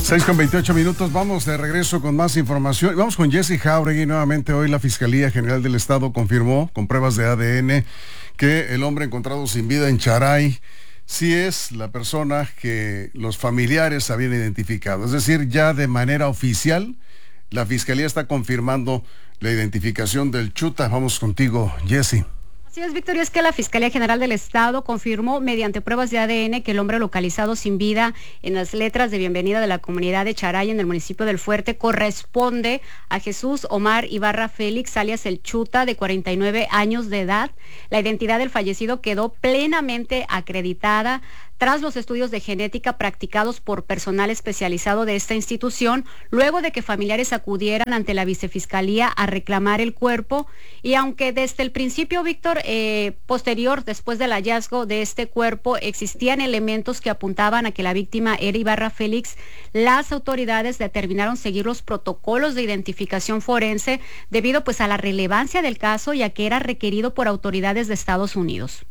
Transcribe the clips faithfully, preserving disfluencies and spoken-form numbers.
seis con veintiocho minutos, vamos de regreso con más información. Vamos con Jessy Jauregui. Nuevamente hoy la Fiscalía General del Estado confirmó con pruebas de A D N que el hombre encontrado sin vida en Charay sí es la persona que los familiares habían identificado. Es decir, ya de manera oficial, la Fiscalía está confirmando la identificación del Chuta. Vamos contigo, Jessy. Así es, Víctor, y es que la Fiscalía General del Estado confirmó mediante pruebas de A D N que el hombre localizado sin vida en las letras de bienvenida de la comunidad de Charay en el municipio del Fuerte corresponde a Jesús Omar Ibarra Félix, alias El Chuta, de cuarenta y nueve años de edad. La identidad del fallecido quedó plenamente acreditada tras los estudios de genética practicados por personal especializado de esta institución, luego de que familiares acudieran ante la vicefiscalía a reclamar el cuerpo. Y aunque desde el principio, Víctor, eh, posterior, después del hallazgo de este cuerpo, existían elementos que apuntaban a que la víctima era Ibarra Félix, las autoridades determinaron seguir los protocolos de identificación forense debido pues a la relevancia del caso y a que era requerido por autoridades de Estados Unidos.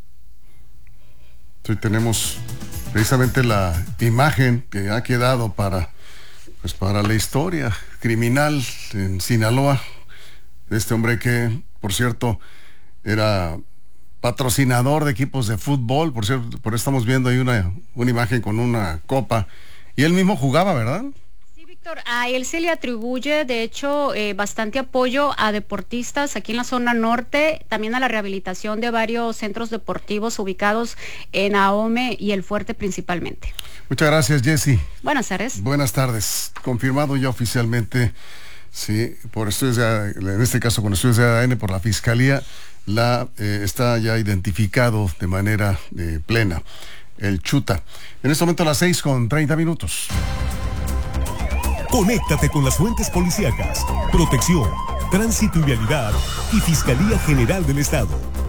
Hoy tenemos precisamente la imagen que ha quedado para, pues para la historia criminal en Sinaloa, de este hombre que, por cierto, era patrocinador de equipos de fútbol. Por cierto, por eso estamos viendo ahí una, una imagen con una copa. Y él mismo jugaba, ¿verdad? A él se le atribuye, de hecho, eh, bastante apoyo a deportistas aquí en la zona norte, también a la rehabilitación de varios centros deportivos ubicados en Ahome y El Fuerte principalmente. Muchas gracias, Jessy. Buenas tardes. Buenas tardes. Confirmado ya oficialmente, sí, por estudios de, en este caso con estudios de A D N por la Fiscalía, la eh, está ya identificado de manera eh, plena, el Chuta. En este momento a las seis con treinta minutos. Conéctate con las fuentes policíacas, protección, tránsito y vialidad y Fiscalía General del Estado.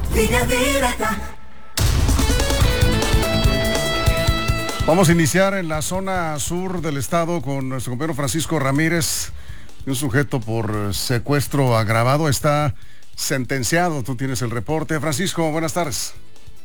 Vamos a iniciar en la zona sur del estado con nuestro compañero Francisco Ramírez. Un sujeto por secuestro agravado está sentenciado. Tú tienes el reporte. Francisco, buenas tardes.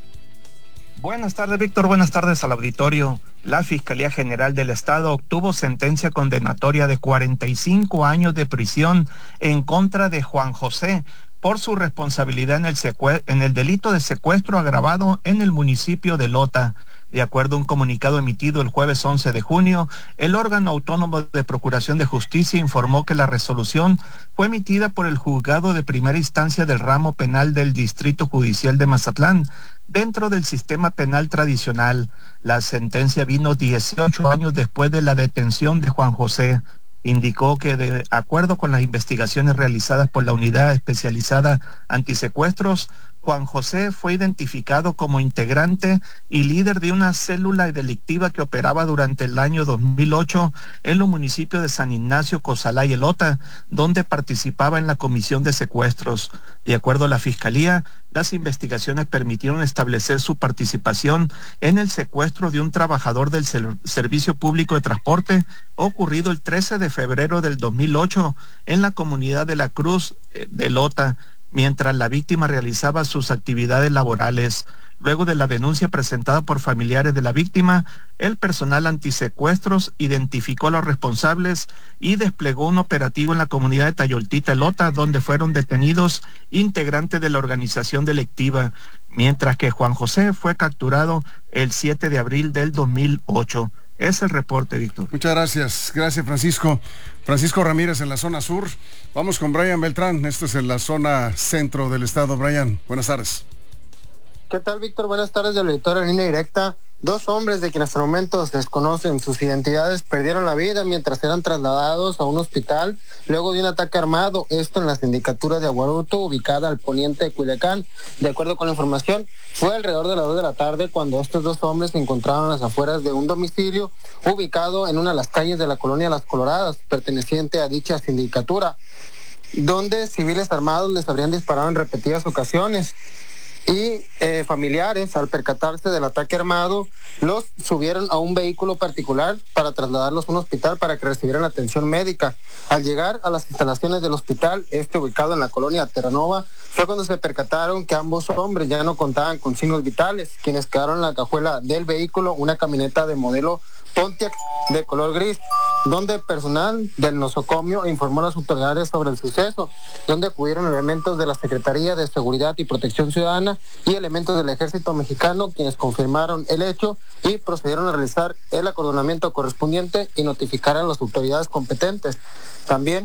Buenas tardes, Víctor. Buenas tardes al auditorio. La Fiscalía General del Estado obtuvo sentencia condenatoria de cuarenta y cinco años de prisión en contra de Juan José por su responsabilidad en el, secue- en el delito de secuestro agravado en el municipio de Lota. De acuerdo a un comunicado emitido el jueves once de junio, el órgano autónomo de Procuración de Justicia informó que la resolución fue emitida por el juzgado de primera instancia del ramo penal del Distrito Judicial de Mazatlán, dentro del sistema penal tradicional. La sentencia vino dieciocho años después de la detención de Juan José. Indicó que de acuerdo con las investigaciones realizadas por la Unidad Especializada Antisecuestros, Juan José fue identificado como integrante y líder de una célula delictiva que operaba durante el año dos mil ocho en los municipios de San Ignacio, Cozalá y Elota, donde participaba en la comisión de secuestros. De acuerdo a la Fiscalía, las investigaciones permitieron establecer su participación en el secuestro de un trabajador del Servicio Público de Transporte ocurrido el trece de febrero del dos mil ocho en la comunidad de La Cruz de Elota, mientras la víctima realizaba sus actividades laborales. Luego de la denuncia presentada por familiares de la víctima, el personal antisecuestros identificó a los responsables y desplegó un operativo en la comunidad de Tayoltita Elota, donde fueron detenidos integrantes de la organización delictiva, mientras que Juan José fue capturado el siete de abril del dos mil ocho. Es el reporte, Víctor. Muchas gracias. Gracias, Francisco. Francisco Ramírez en la zona sur. Vamos con Brian Beltrán. Esto es en la zona centro del estado. Brian, buenas tardes. ¿Qué tal, Víctor? Buenas tardes del auditorio en línea directa. Dos hombres de quienes hasta el momento se desconocen sus identidades perdieron la vida mientras eran trasladados a un hospital luego de un ataque armado, esto en la sindicatura de Aguaruto, ubicada al poniente de Culiacán. De acuerdo con la información, fue alrededor de las dos de la tarde cuando estos dos hombres se encontraban a las afueras de un domicilio ubicado en una de las calles de la colonia Las Coloradas, perteneciente a dicha sindicatura, donde civiles armados les habrían disparado en repetidas ocasiones. y eh, familiares, al percatarse del ataque armado, los subieron a un vehículo particular para trasladarlos a un hospital para que recibieran atención médica. Al llegar a las instalaciones del hospital, este ubicado en la colonia Terranova, fue cuando se percataron que ambos hombres ya no contaban con signos vitales, quienes quedaron en la cajuela del vehículo, una camioneta de modelo Pontiac de color gris, donde personal del nosocomio informó a las autoridades sobre el suceso, donde acudieron elementos de la Secretaría de Seguridad y Protección Ciudadana y elementos del Ejército Mexicano, quienes confirmaron el hecho y procedieron a realizar el acordonamiento correspondiente y notificar a las autoridades competentes. También,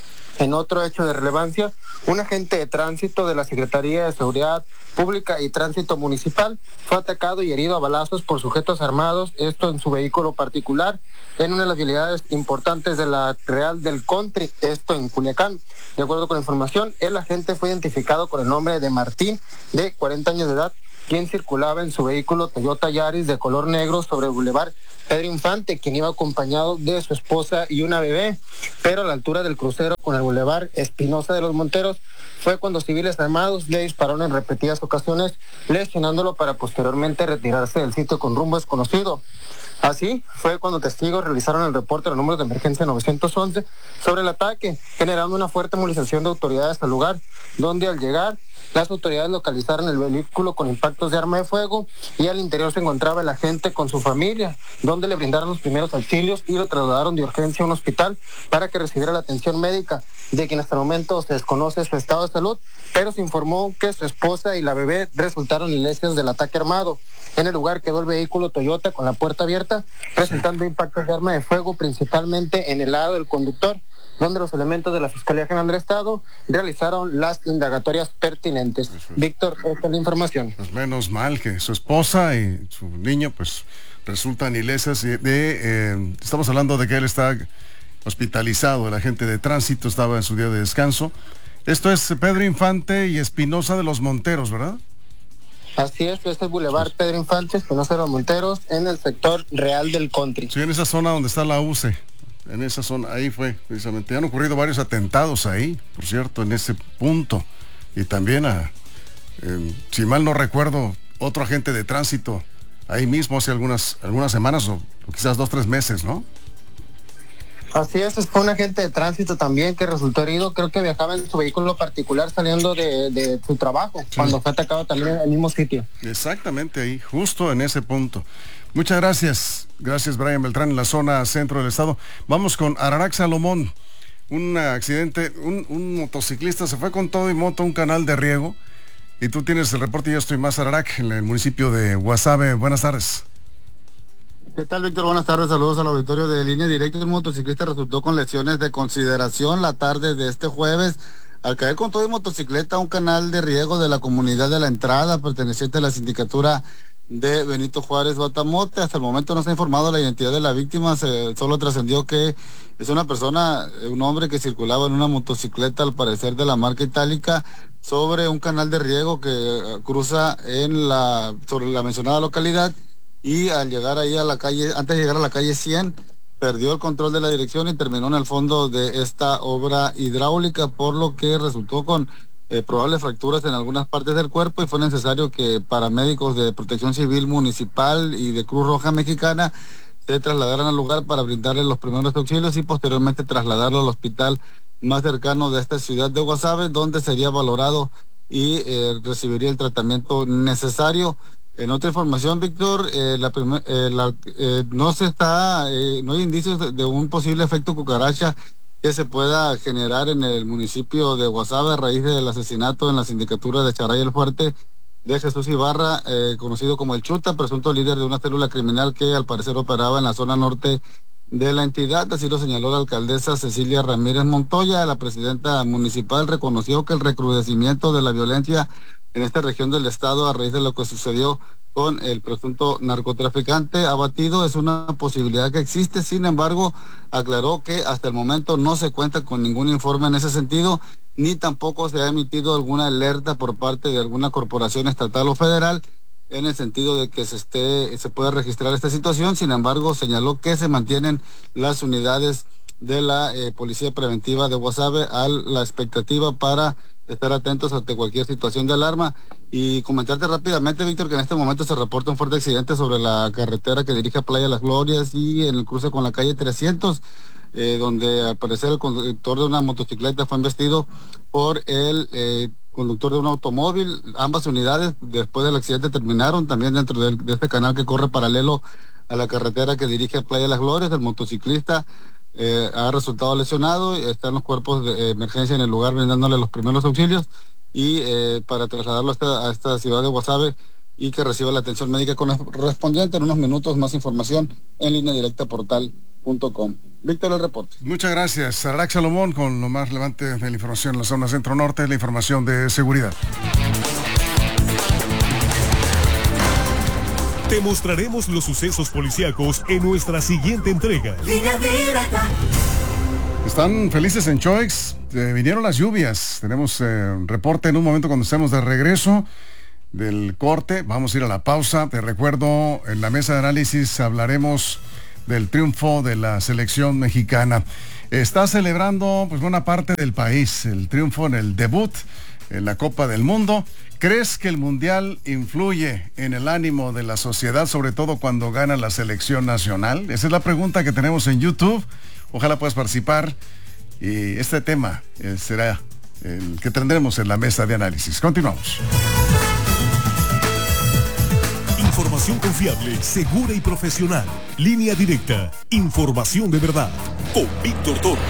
en otro hecho de relevancia, un agente de tránsito de la Secretaría de Seguridad Pública y Tránsito Municipal fue atacado y herido a balazos por sujetos armados, esto en su vehículo particular, en una de las vialidades importantes de la Real del Country, esto en Culiacán. De acuerdo con la información, el agente fue identificado con el nombre de Martín, de cuarenta años de edad, quien circulaba en su vehículo Toyota Yaris de color negro sobre el bulevar Pedro Infante, quien iba acompañado de su esposa y una bebé, pero a la altura del crucero con el bulevar Espinosa de los Monteros fue cuando civiles armados le dispararon en repetidas ocasiones, lesionándolo para posteriormente retirarse del sitio con rumbo desconocido. Así fue cuando testigos realizaron el reporte al número de emergencia nueve once sobre el ataque, generando una fuerte movilización de autoridades al lugar, donde al llegar las autoridades localizaron el vehículo con impactos de arma de fuego y al interior se encontraba el agente con su familia, donde le brindaron los primeros auxilios y lo trasladaron de urgencia a un hospital para que recibiera la atención médica, de quien hasta el momento se desconoce su estado de salud, pero se informó que su esposa y la bebé resultaron ilesas del ataque armado. En el lugar quedó el vehículo Toyota con la puerta abierta, presentando impactos de arma de fuego principalmente en el lado del conductor, donde los elementos de la Fiscalía General del Estado realizaron las indagatorias pertinentes. Víctor, esta es la información. Pues menos mal que su esposa y su niño pues resultan ilesas. De, eh, estamos hablando de que él está hospitalizado, el agente de tránsito estaba en su día de descanso. Esto es Pedro Infante y Espinosa de los Monteros, ¿verdad? Así es, este es el Boulevard Pedro Infante, Espinosa de los Monteros, en el sector Real del Country. Sí, en esa zona donde está la U C E. En esa zona, ahí fue, precisamente. Han ocurrido varios atentados ahí, por cierto, en ese punto. Y también, a, eh, si mal no recuerdo, otro agente de tránsito ahí mismo hace algunas, algunas semanas o, o quizás dos, tres meses, ¿no? Así es, fue un agente de tránsito también que resultó herido, creo que viajaba en su vehículo particular saliendo de, de su trabajo, sí, cuando fue atacado también en el mismo sitio. Exactamente ahí, justo en ese punto. Muchas gracias, gracias Brian Beltrán en la zona centro del estado. Vamos con Ararac Salomón, un accidente, un, un motociclista se fue con todo y moto a un canal de riego y tú tienes el reporte y yo estoy más Ararac en el municipio de Guasave. Buenas tardes. ¿Qué tal, Víctor? Buenas tardes, saludos al auditorio de Línea Directa. El motociclista resultó con lesiones de consideración la tarde de este jueves al caer con todo y motocicleta a un canal de riego de la comunidad de La Entrada, perteneciente a la sindicatura de Benito Juárez Batamote. Hasta el momento no se ha informado la identidad de la víctima, se, solo trascendió que es una persona, un hombre que circulaba en una motocicleta, al parecer de la marca Itálica, sobre un canal de riego que cruza en la, sobre la mencionada localidad. Y al llegar ahí a la calle, antes de llegar a la calle cien, perdió el control de la dirección y terminó en el fondo de esta obra hidráulica, por lo que resultó con eh, probables fracturas en algunas partes del cuerpo y fue necesario que paramédicos de Protección Civil Municipal y de Cruz Roja Mexicana se trasladaran al lugar para brindarle los primeros auxilios y posteriormente trasladarlo al hospital más cercano de esta ciudad de Guasave, donde sería valorado y eh, recibiría el tratamiento necesario. En otra información, Víctor, eh, la primer, eh, la, eh, no se está, eh, no hay indicios de, de un posible efecto cucaracha que se pueda generar en el municipio de Guasave a raíz del asesinato en la sindicatura de Charay el Fuerte de Jesús Ibarra, eh, conocido como el Chuta, presunto líder de una célula criminal que al parecer operaba en la zona norte de la entidad. Así lo señaló la alcaldesa Cecilia Ramírez Montoya. La presidenta municipal reconoció que el recrudecimiento de la violencia en esta región del estado a raíz de lo que sucedió con el presunto narcotraficante abatido es una posibilidad que existe. Sin embargo, aclaró que hasta el momento no se cuenta con ningún informe en ese sentido, ni tampoco se ha emitido alguna alerta por parte de alguna corporación estatal o federal en el sentido de que se esté se pueda registrar esta situación. Sin embargo, señaló que se mantienen las unidades de la eh, Policía Preventiva de Guasave a la expectativa para estar atentos ante cualquier situación de alarma. Y comentarte rápidamente, Víctor, que en este momento se reporta un fuerte accidente sobre la carretera que dirige a Playa Las Glorias y en el cruce con la calle trescientos, eh, donde al parecer el conductor de una motocicleta fue embestido por el eh, conductor de un automóvil. Ambas unidades, después del accidente, terminaron también dentro de, de este canal que corre paralelo a la carretera que dirige a Playa Las Glorias. El motociclista eh, ha resultado lesionado y están los cuerpos de emergencia en el lugar brindándole los primeros auxilios y eh, para trasladarlo a esta, a esta ciudad de Guasave y que reciba la atención médica correspondiente. En unos minutos más información en línea directa portal punto com. Víctor, el reporte. Muchas gracias. Arax Salomón con lo más relevante de la información en la zona centro-norte, la información de seguridad. Te mostraremos los sucesos policíacos en nuestra siguiente entrega. Están felices en Choix, eh, vinieron las lluvias, tenemos eh, un reporte en un momento cuando estemos de regreso del corte, vamos a ir a la pausa. Te recuerdo, en la mesa de análisis hablaremos del triunfo de la selección mexicana. Está celebrando pues buena parte del país el triunfo en el debut en la Copa del Mundo. ¿Crees que el Mundial influye en el ánimo de la sociedad, sobre todo cuando gana la selección nacional? Esa es la pregunta que tenemos en YouTube. Ojalá puedas participar y este tema eh, será el que tendremos en la mesa de análisis. Continuamos. Información confiable, segura y profesional. Línea directa. Información de verdad. Con Víctor Torres.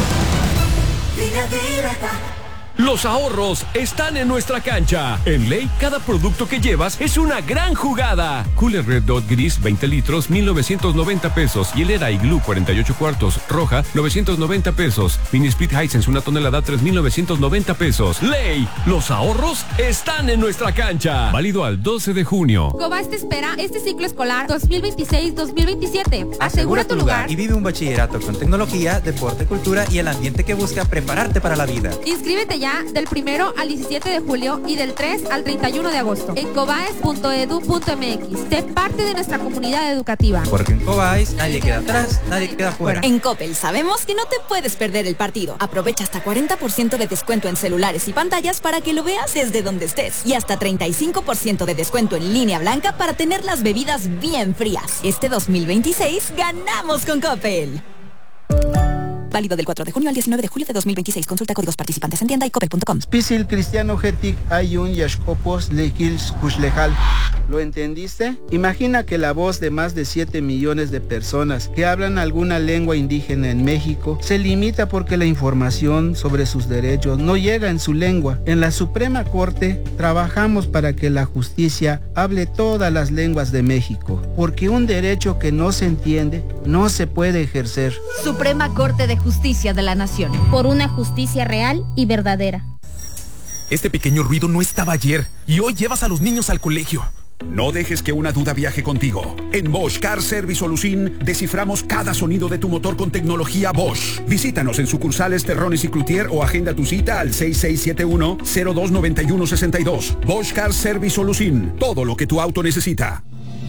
Línea directa. Los ahorros están en nuestra cancha. En Ley, cada producto que llevas es una gran jugada. Cooler Red Dot Gris veinte litros, mil novecientos noventa pesos. Hielera Igloo cuarenta y ocho cuartos, roja, novecientos noventa pesos. Mini Split Hisense una tonelada, tres mil novecientos noventa pesos. Ley, los ahorros están en nuestra cancha. Válido al doce de junio. Cobas te espera este ciclo escolar dos mil veintiséis dos mil veintisiete. Asegura tu lugar y vive un bachillerato con tecnología, deporte, cultura y el ambiente que busca prepararte para la vida. Inscríbete ya del primero al diecisiete de julio y del tres al treinta y uno de agosto en cobaes punto edu punto mx. Sé parte de nuestra comunidad educativa. Porque en Cobaes nadie queda atrás, nadie queda fuera. En Coppel sabemos que no te puedes perder el partido. Aprovecha hasta cuarenta por ciento de descuento en celulares y pantallas para que lo veas desde donde estés. Y hasta treinta y cinco por ciento de descuento en línea blanca para tener las bebidas bien frías. Este dos mil veintiséis ganamos con Coppel. Válido del cuatro de junio al diecinueve de julio de dos mil veintiséis. Consulta códigos participantes en tienda y coppel punto com. Spisil Cristiano Getic Ayun Yashkopos Lekils Kushlejal. ¿Lo entendiste? Imagina que la voz de más de siete millones de personas que hablan alguna lengua indígena en México se limita porque la información sobre sus derechos no llega en su lengua. En la Suprema Corte trabajamos para que la justicia hable todas las lenguas de México, porque un derecho que no se entiende no se puede ejercer. Suprema Corte de Justicia de la Nación. Por una justicia real y verdadera. Este pequeño ruido no estaba ayer y hoy llevas a los niños al colegio. No dejes que una duda viaje contigo. En Bosch Car Service Solution desciframos cada sonido de tu motor con tecnología Bosch. Visítanos en sucursales Terrones y Cloutier o agenda tu cita al seis seis siete uno, cero dos nueve uno seis dos. Bosch Car Service Solution. Todo lo que tu auto necesita.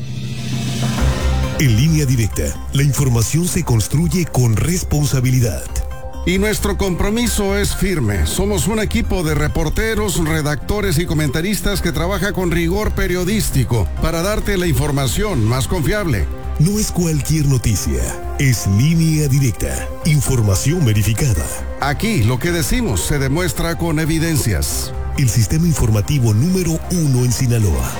En Línea Directa, la información se construye con responsabilidad. Y nuestro compromiso es firme. Somos un equipo de reporteros, redactores y comentaristas que trabaja con rigor periodístico para darte la información más confiable. No es cualquier noticia, es Línea Directa, información verificada. Aquí lo que decimos se demuestra con evidencias. El sistema informativo número uno en Sinaloa.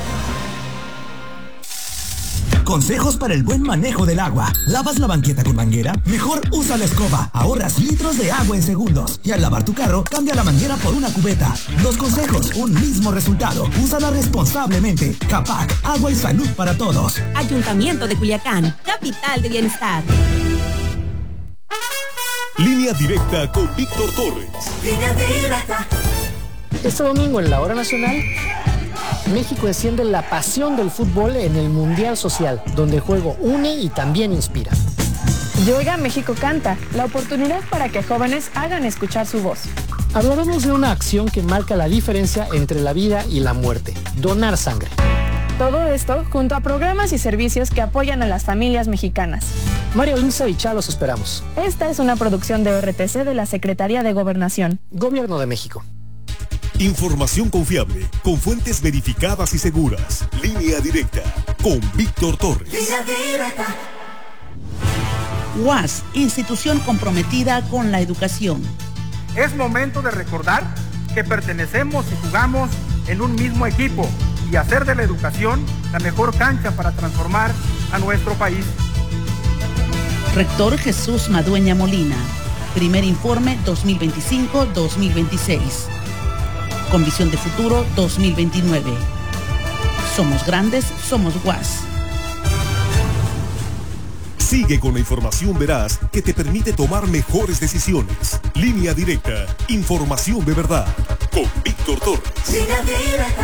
Consejos para el buen manejo del agua. ¿Lavas la banqueta con manguera? Mejor usa la escoba. Ahorras litros de agua en segundos. Y al lavar tu carro, cambia la manguera por una cubeta. Dos consejos, un mismo resultado. Úsala responsablemente. Capac, agua y salud para todos. Ayuntamiento de Culiacán, capital de bienestar. Línea Directa con Víctor Torres. Línea Directa. Este domingo en la Hora Nacional, México enciende la pasión del fútbol en el Mundial Social, donde el juego une y también inspira. Llega México Canta, la oportunidad para que jóvenes hagan escuchar su voz. Hablaremos de una acción que marca la diferencia entre la vida y la muerte: donar sangre. Todo esto junto a programas y servicios que apoyan a las familias mexicanas. María Luisa y Chá, los esperamos. Esta es una producción de O R T C de la Secretaría de Gobernación. Gobierno de México. Información confiable, con fuentes verificadas y seguras. Línea Directa, con Víctor Torres. Línea Directa. U A S, institución comprometida con la educación. Es momento de recordar que pertenecemos y jugamos en un mismo equipo y hacer de la educación la mejor cancha para transformar a nuestro país. Rector Jesús Madueña Molina. Primer informe dos mil veinticinco dos mil veintiséis. Con visión de futuro dos mil veintinueve. Somos grandes, somos U A S. Sigue con la información veraz que te permite tomar mejores decisiones. Línea Directa, información de verdad. Con Víctor Torres. Línea Directa.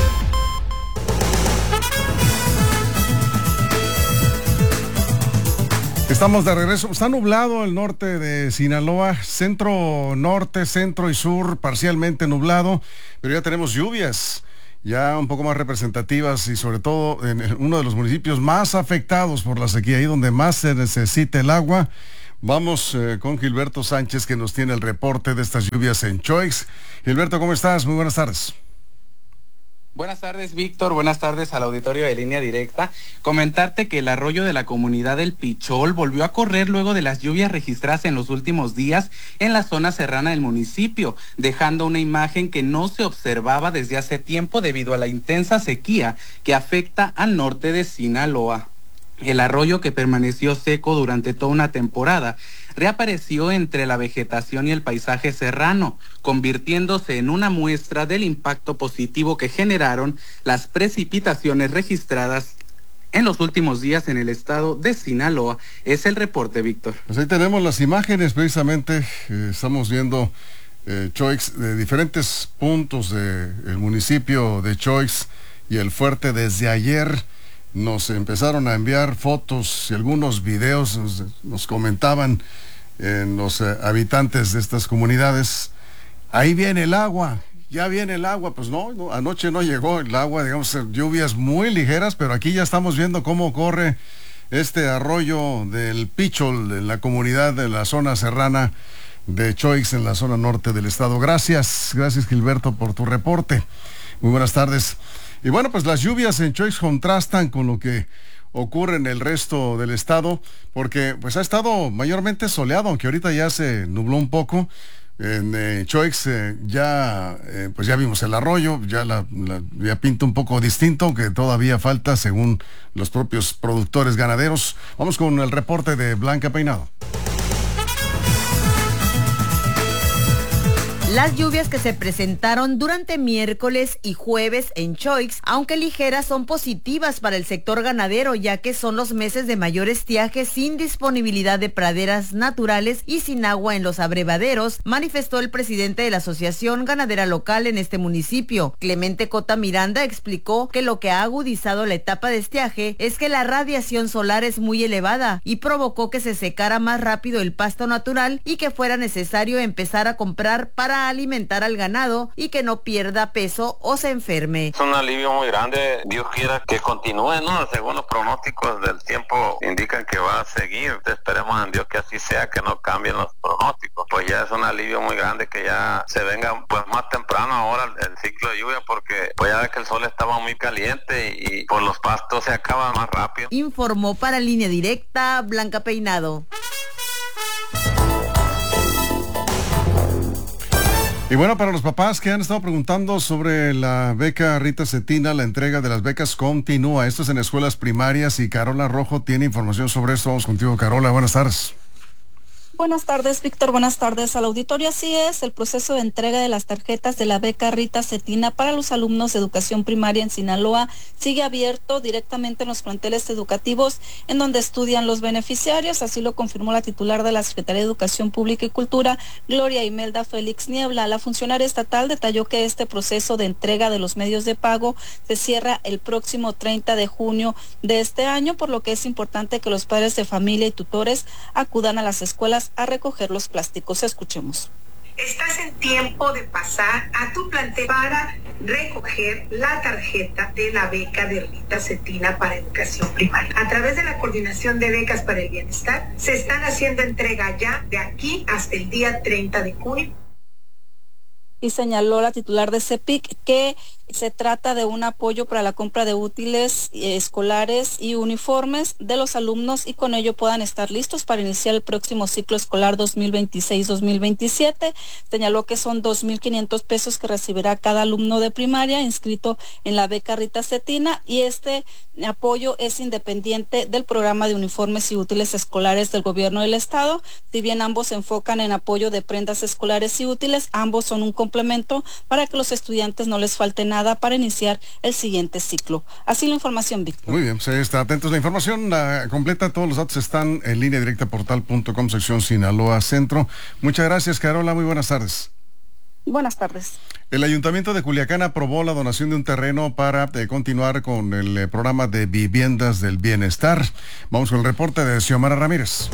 Estamos de regreso. Está nublado el norte de Sinaloa, centro, norte, centro y sur, parcialmente nublado, pero ya tenemos lluvias ya un poco más representativas y sobre todo en uno de los municipios más afectados por la sequía, ahí donde más se necesita el agua. Vamos eh, con Gilberto Sánchez, que nos tiene el reporte de estas lluvias en Choix. Gilberto, ¿cómo estás? Muy buenas tardes. Buenas tardes, Víctor. Buenas tardes al auditorio de Línea Directa. Comentarte que el arroyo de la comunidad del Pichol volvió a correr luego de las lluvias registradas en los últimos días en la zona serrana del municipio, dejando una imagen que no se observaba desde hace tiempo debido a la intensa sequía que afecta al norte de Sinaloa. El arroyo, que permaneció seco durante toda una temporada, reapareció entre la vegetación y el paisaje serrano, convirtiéndose en una muestra del impacto positivo que generaron las precipitaciones registradas en los últimos días en el estado de Sinaloa. Es el reporte, Víctor. Pues ahí tenemos las imágenes, precisamente eh, estamos viendo eh, Choix de diferentes puntos del municipio de Choix y el fuerte. Desde ayer nos empezaron a enviar fotos y algunos videos, nos, nos comentaban eh, los eh, habitantes de estas comunidades, ahí viene el agua, ya viene el agua. Pues no, no, anoche no llegó el agua, digamos, lluvias muy ligeras, pero aquí ya estamos viendo cómo corre este arroyo del Pichol, en la comunidad de la zona serrana de Choix, en la zona norte del estado. Gracias, gracias Gilberto por tu reporte. Muy buenas tardes. Y bueno, pues las lluvias en Choix contrastan con lo que ocurre en el resto del estado, porque pues ha estado mayormente soleado, aunque ahorita ya se nubló un poco. En eh, Choix eh, ya eh, pues ya vimos el arroyo, ya la, la ya pinta un poco distinto, aunque todavía falta según los propios productores ganaderos. Vamos con el reporte de Blanca Peinado. Las lluvias que se presentaron durante miércoles y jueves en Choix, aunque ligeras, son positivas para el sector ganadero, ya que son los meses de mayor estiaje sin disponibilidad de praderas naturales y sin agua en los abrevaderos, manifestó el presidente de la Asociación Ganadera Local en este municipio. Clemente Cota Miranda explicó que lo que ha agudizado la etapa de estiaje es que la radiación solar es muy elevada y provocó que se secara más rápido el pasto natural y que fuera necesario empezar a comprar para alimentar al ganado y que no pierda peso o se enferme. Es un alivio muy grande. Dios quiera que continúe, ¿no? Según los pronósticos del tiempo indican que va a seguir. Esperemos en Dios que así sea, que no cambien los pronósticos. Pues ya es un alivio muy grande que ya se venga pues más temprano ahora el, el ciclo de lluvia, porque pues ya ves que el sol estaba muy caliente y, y por los pastos se acaba más rápido. Informó para Línea Directa Blanca Peinado. Y bueno, para los papás que han estado preguntando sobre la beca Rita Cetina, la entrega de las becas continúa. Esto es en escuelas primarias y Carola Rojo tiene información sobre esto. Vamos contigo, Carola. Buenas tardes. Buenas tardes, Víctor. Buenas tardes al auditorio. Así es, el proceso de entrega de las tarjetas de la beca Rita Cetina para los alumnos de educación primaria en Sinaloa sigue abierto directamente en los planteles educativos en donde estudian los beneficiarios. Así lo confirmó la titular de la Secretaría de Educación Pública y Cultura, Gloria Imelda Félix Niebla. La funcionaria estatal detalló que este proceso de entrega de los medios de pago se cierra el próximo treinta de junio de este año, por lo que es importante que los padres de familia y tutores acudan a las escuelas a recoger los plásticos. Escuchemos. Estás en tiempo de pasar a tu plantel para recoger la tarjeta de la beca de Rita Cetina para educación primaria. A través de la Coordinación de Becas para el Bienestar, se están haciendo entrega ya de aquí hasta el día treinta de junio. y señaló la titular de CEPIC que se trata de un apoyo para la compra de útiles eh, escolares y uniformes de los alumnos y con ello puedan estar listos para iniciar el próximo ciclo escolar dos mil veintiséis dos mil veintisiete. Señaló que son dos mil quinientos pesos que recibirá cada alumno de primaria inscrito en la beca Rita Cetina, y este apoyo es independiente del programa de uniformes y útiles escolares del gobierno del estado. Si bien ambos se enfocan en apoyo de prendas escolares y útiles, ambos son un complemento para que los estudiantes no les falte nada para iniciar el siguiente ciclo. Así la información, Víctor. Muy bien, pues ahí está. Atentos, la información la completa, todos los datos están en línea directa portal punto com, sección Sinaloa Centro. Muchas gracias, Carola, muy buenas tardes. Buenas tardes. El Ayuntamiento de Culiacán aprobó la donación de un terreno para eh, continuar con el eh, programa de viviendas del bienestar. Vamos con el reporte de Xiomara Ramírez.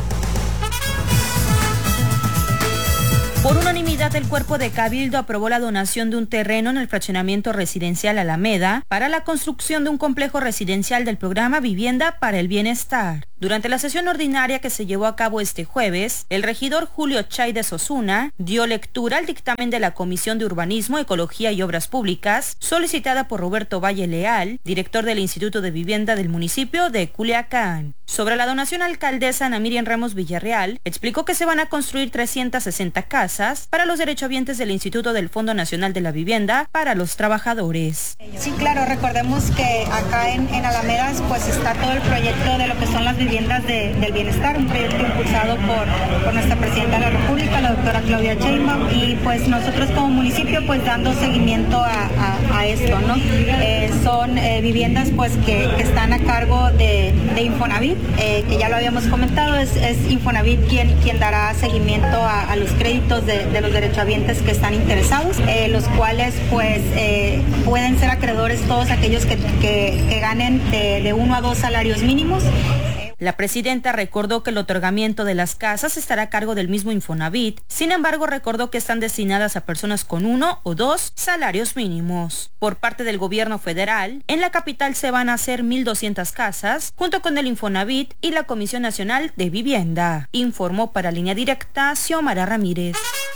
Por unanimidad, el Cuerpo de Cabildo aprobó la donación de un terreno en el fraccionamiento residencial Alameda para la construcción de un complejo residencial del programa Vivienda para el Bienestar. Durante la sesión ordinaria que se llevó a cabo este jueves, el regidor Julio Chaides Osuna dio lectura al dictamen de la Comisión de Urbanismo, Ecología y Obras Públicas, solicitada por Roberto Valle Leal, director del Instituto de Vivienda del municipio de Culiacán. Sobre la donación, alcaldesa Ana Miriam Ramos Villarreal explicó que se van a construir trescientas sesenta casas para los derechohabientes del Instituto del Fondo Nacional de la Vivienda para los trabajadores. Sí, claro, recordemos que acá en, en Alameda pues está todo el proyecto de lo que son las viviendas de, del bienestar, un proyecto impulsado por, por nuestra presidenta de la República, la doctora Claudia Sheinbaum, y pues nosotros como municipio pues dando seguimiento a, a, a esto, ¿no? Eh, son eh, viviendas pues que, que están a cargo de, de Infonavit, eh, que ya lo habíamos comentado, es, es Infonavit quien, quien dará seguimiento a, a los créditos de, de los derechohabientes que están interesados, eh, los cuales pues eh, pueden ser acreedores todos aquellos que, que, que ganen de, de uno a dos salarios mínimos. La presidenta recordó que el otorgamiento de las casas estará a cargo del mismo Infonavit, sin embargo recordó que están destinadas a personas con uno o dos salarios mínimos. Por parte del gobierno federal, en la capital se van a hacer mil doscientas casas, junto con el Infonavit y la Comisión Nacional de Vivienda, informó para Línea Directa Xiomara Ramírez.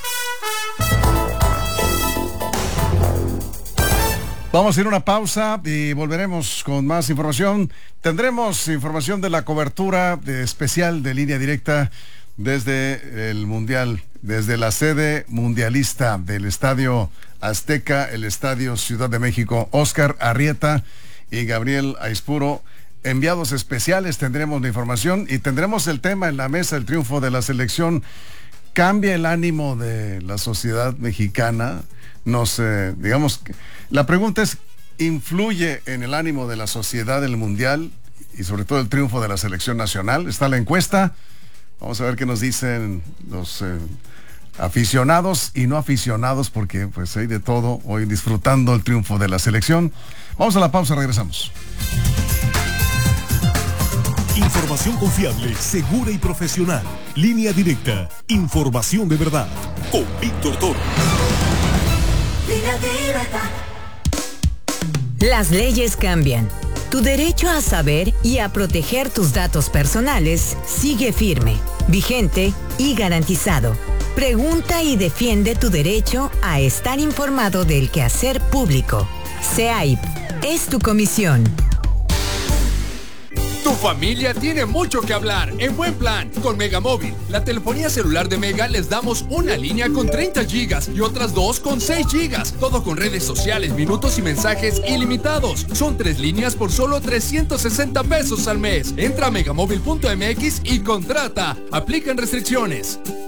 Vamos a ir a una pausa y volveremos con más información. Tendremos información de la cobertura de especial de Línea Directa desde el Mundial, desde la sede mundialista del Estadio Azteca, el Estadio Ciudad de México. Oscar Arrieta y Gabriel Aispuro, enviados especiales, tendremos la información y tendremos el tema en la mesa, el triunfo de la selección. ¿Cambia el ánimo de la sociedad mexicana? Nos, eh, digamos, la pregunta es, ¿influye en el ánimo de la sociedad el Mundial y sobre todo el triunfo de la selección nacional? Está la encuesta, vamos a ver qué nos dicen los eh, aficionados y no aficionados, porque pues hay de todo hoy disfrutando el triunfo de la selección. Vamos a la pausa, regresamos. Información confiable, segura y profesional. Línea Directa, información de verdad, con Víctor Toro. Las leyes cambian. Tu derecho a saber y a proteger tus datos personales sigue firme, vigente y garantizado. Pregunta y defiende tu derecho a estar informado del quehacer público. C E A I P es tu comisión. Tu familia tiene mucho que hablar en buen plan con Megamóvil. La telefonía celular de Mega les damos una línea con treinta gigas y otras dos con seis gigas. Todo con redes sociales, minutos y mensajes ilimitados. Son tres líneas por solo trescientos sesenta pesos al mes. Entra a megamóvil punto m x y contrata. Aplican restricciones.